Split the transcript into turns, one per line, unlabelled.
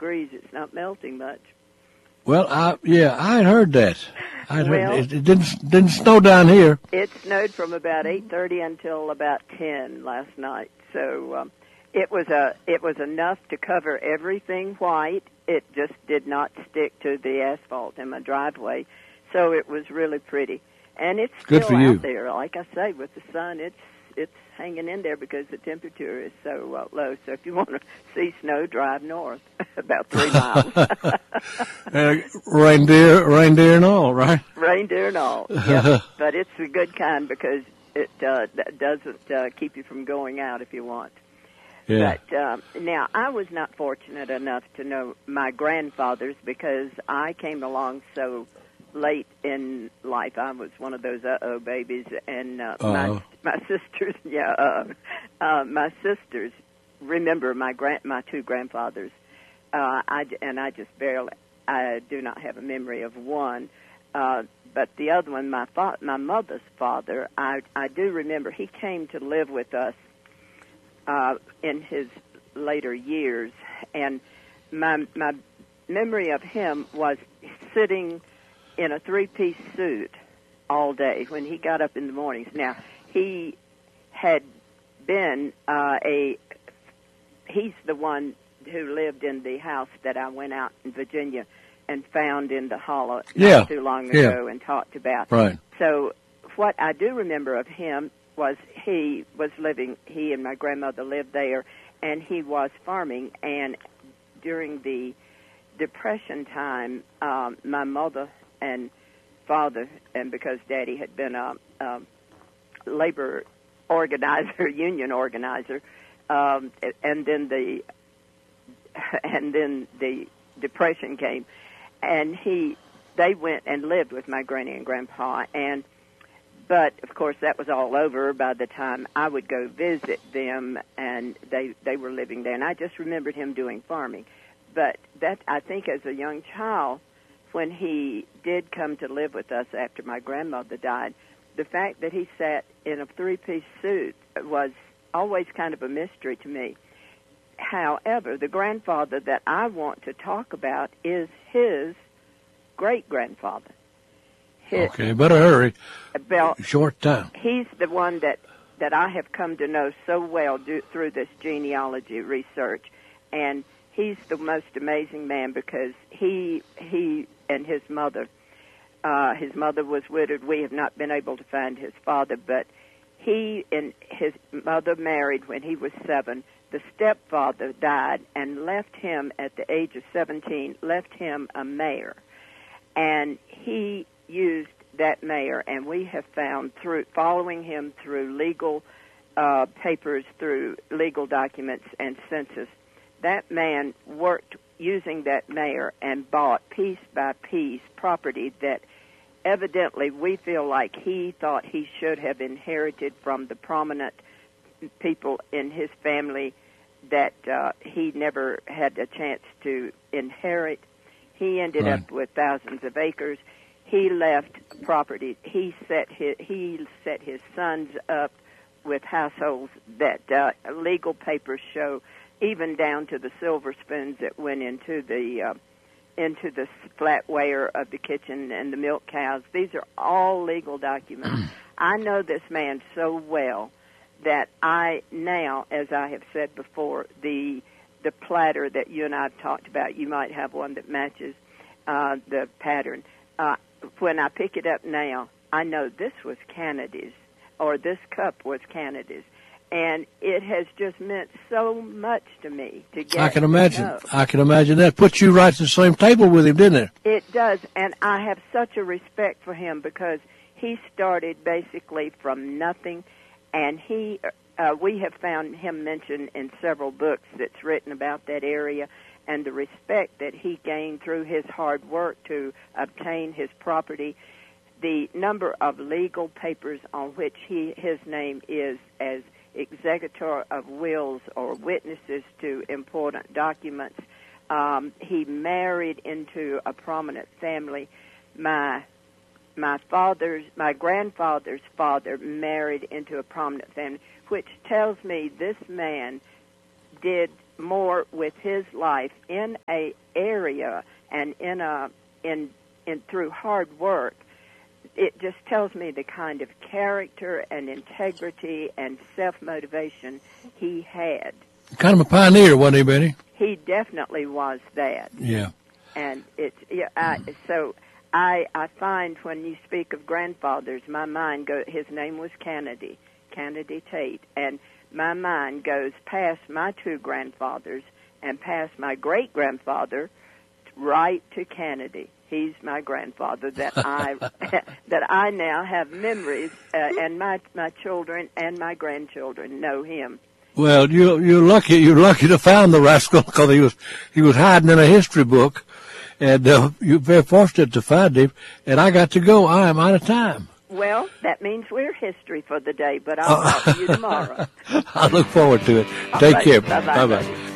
degrees. It's not melting much.
Well, I had heard that. Heard it didn't snow down here.
It snowed from about 8:30 until about 10 last night. So it was enough to cover everything white. It just did not stick to the asphalt in my driveway. So it was really pretty. And it's still
good for you
out there. Like I say, with the sun, it's hanging in there because the temperature is so low. So if you want to see snow, drive north about 3 miles.
Reindeer and all, right?
Reindeer and all, yeah. But it's a good kind because it doesn't keep you from going out if you want.
Yeah.
But now, I was not fortunate enough to know my grandfathers because I came along so late in life. I was one of those babies, and my sisters, my sisters remember my two grandfathers. I do not have a memory of one, but the other one, my mother's father, I do remember. He came to live with us in his later years, and my memory of him was sitting in a three-piece suit all day when he got up in the mornings. Now, he had been he's the one who lived in the house that I went out in Virginia and found in the hollow not too long ago and talked about.
Right.
So what I do remember of him was he and my grandmother lived there, and he was farming. And during the Depression time, my mother and father, and because Daddy had been a labor organizer, union organizer, and then the Depression came, and they went and lived with my granny and grandpa, but of course that was all over by the time I would go visit them, and they were living there, and I just remembered him doing farming. But that, I think, as a young child, when he did come to live with us after my grandmother died, the fact that he sat in a three-piece suit was always kind of a mystery to me. However, the grandfather that I want to talk about is his great-grandfather.
Okay, better hurry. Short time.
He's the one that I have come to know so well through this genealogy research, and he's the most amazing man because he and his mother was widowed. We have not been able to find his father, but he and his mother married when he was 7. The stepfather died and left him at the age of 17, left him a mare. And he used that mare, and we have found following him through legal papers, through legal documents and census, that man worked using that mare and bought piece by piece property that evidently we feel like he thought he should have inherited from the prominent people in his family that he never had a chance to inherit. He ended up with thousands of acres. He left property. He set his sons up with households that legal papers show, even down to the silver spoons that went into the flatware of the kitchen and the milk cows. These are all legal documents. I know this man so well that I now, as I have said before, the platter that you and I have talked about, you might have one that matches the pattern. When I pick it up now, I know this was Kennedy's, or this cup was Kennedy's. And it has just meant so much to me to get.
I can imagine. I can imagine that. Put you right at the same table with him, didn't it?
It does, and I have such a respect for him because he started basically from nothing, and we have found him mentioned in several books that's written about that area, and the respect that he gained through his hard work to obtain his property, the number of legal papers on which his name is as executor of wills or witnesses to important documents. He married into a prominent family. My grandfather's father married into a prominent family, which tells me this man did more with his life in a area and in through hard work. It just tells me the kind of character and integrity and self-motivation he had.
Kind of a pioneer, wasn't he, Betty?
He definitely was that.
Yeah.
And so I find when you speak of grandfathers, my mind goes, his name was Kennedy Tate, and my mind goes past my two grandfathers and past my great-grandfather right to Kennedy. He's my grandfather that I now have memories, and my children and my grandchildren know him.
Well, you're lucky to find the rascal, because he was hiding in a history book, and you're very fortunate to find him. And I got to go. I am out of time.
Well, that means we're history for the day, but I'll talk to you tomorrow.
I look forward to it. Take care.
Bye-bye.
Bye-bye.